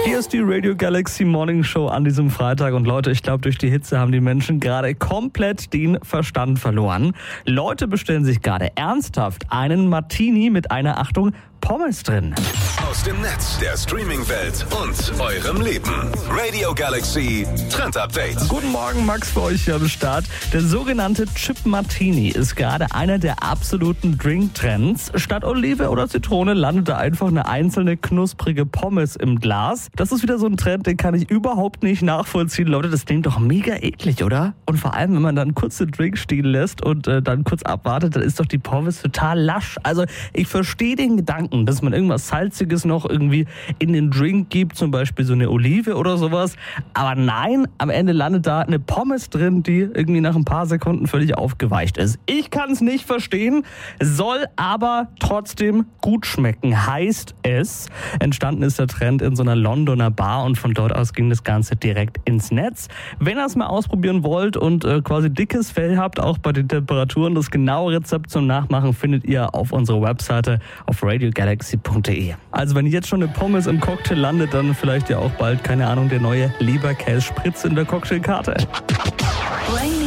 Hier ist die Radio Galaxy Morning Show an diesem Freitag und Leute, ich glaube, durch die Hitze haben die Menschen gerade komplett den Verstand verloren. Leute bestellen sich gerade ernsthaft einen Martini mit einer, Achtung, Pommes drin. Aus dem Netz, der Streaming-Welt und eurem Leben. Radio Galaxy Trend Update. Guten Morgen, Max, für euch hier am Start. Der sogenannte Chip Martini ist gerade einer der absoluten Drink-Trends. Statt Olive oder Zitrone landet da einfach eine einzelne knusprige Pommes im Glas. Das ist wieder so ein Trend, den kann ich überhaupt nicht nachvollziehen. Leute, das klingt doch mega eklig, oder? Und vor allem, wenn man dann kurz den Drink stehen lässt und dann kurz abwartet, dann ist doch die Pommes total lasch. Also ich verstehe den Gedanken, dass man irgendwas Salziges noch irgendwie in den Drink gibt, zum Beispiel so eine Olive oder sowas. Aber nein, am Ende landet da eine Pommes drin, die irgendwie nach ein paar Sekunden völlig aufgeweicht ist. Ich kann es nicht verstehen, soll aber trotzdem gut schmecken, heißt es. Entstanden ist der Trend in so einer Londoner Bar und von dort aus ging das Ganze direkt ins Netz. Wenn ihr es mal ausprobieren wollt und quasi dickes Fell habt, auch bei den Temperaturen, das genaue Rezept zum Nachmachen findet ihr auf unserer Webseite auf radiogalaxy.de. Also wenn jetzt schon eine Pommes im Cocktail landet, dann vielleicht ja auch bald, keine Ahnung, der neue Leberkäse-Spritz in der Cocktailkarte.